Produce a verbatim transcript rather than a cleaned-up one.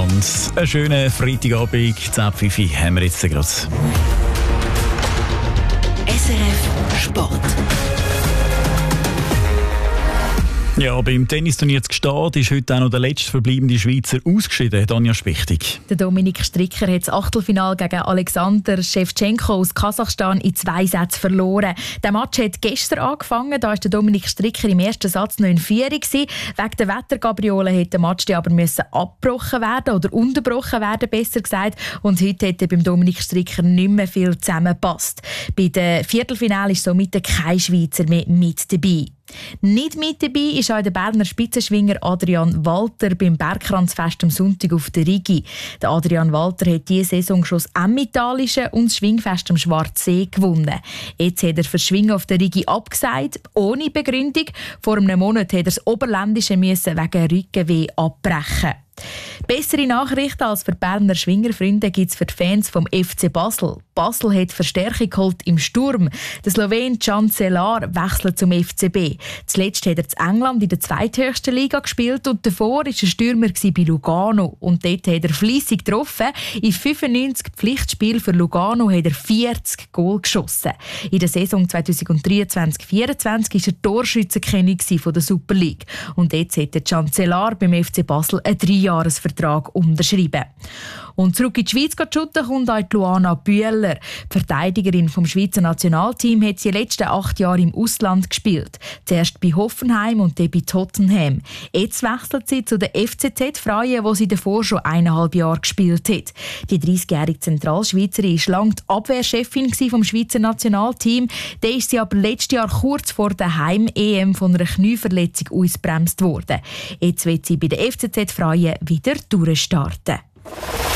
miteinander. Einen schönen Freitagabend, zehn Uhr fünf haben wir jetzt gerade. S R F Sport. Ja, beim Tennisturnier zu Gstaad ist heute auch noch der letzte verbleibende Schweizer ausgeschieden, Tanja Spichtig. Der Dominik Stricker hat das Achtelfinale gegen Alexander Schewtschenko aus Kasachstan in zwei Sätzen verloren. Der Match hat gestern angefangen, da war der Dominik Stricker im ersten Satz noch in Führung. Wegen der Wettergabriole hätte der Match aber müssen abgebrochen werden oder unterbrochen werden, besser gesagt. Und heute hätte beim Dominik Stricker nicht mehr viel zusammengepasst. Bei den Viertelfinale ist somit kein Schweizer mehr mit dabei. Nicht mit dabei ist auch der Berner Spitzenschwinger Adrian Walter beim Bergkranzfest am Sonntag auf der Rigi. Der Adrian Walter hat diese Saison schon das Emmentalische und das Schwingfest am Schwarzsee gewonnen. Jetzt hat er für das Schwingen auf der Rigi abgesagt, ohne Begründung. Vor einem Monat hat er das Oberländische müssen wegen Rückenweh abbrechen. Bessere Nachrichten als für Berner Schwingerfreunde gibt es für die Fans vom F C Basel. Basel hat Verstärkung geholt im Sturm. Der Slowen Can Celar wechselt zum F C B. Zuletzt hat er in England in der zweithöchsten Liga gespielt und davor war er Stürmer bei Lugano. Und dort hat er fleissig getroffen. In fünfundneunzig Pflichtspielen für Lugano hat er vierzig Goal geschossen. In der Saison zweitausenddreiundzwanzig vierundzwanzig war er Torschützenkönig von der Super League. Und jetzt hat der Can Celar beim F C Basel einen Dreijahresvertrag unterschrieben. Und zurück in die Schweiz zu shooten kommt auch Luana Bühler. Die Verteidigerin vom Schweizer Nationalteam hat sie die letzten acht Jahre im Ausland gespielt. Zuerst bei Hoffenheim und dann bei Tottenham. Jetzt wechselt sie zu der F C Z Freie, wo sie davor schon eineinhalb Jahre gespielt hat. Die dreißigjährige Zentralschweizerin war lange die Abwehrchefin vom Schweizer Nationalteam. Dann ist sie aber letztes Jahr kurz vor der Heim-E M von einer Knieverletzung ausgebremst worden. Jetzt wird sie bei der F C Z Freie wieder durchstarten.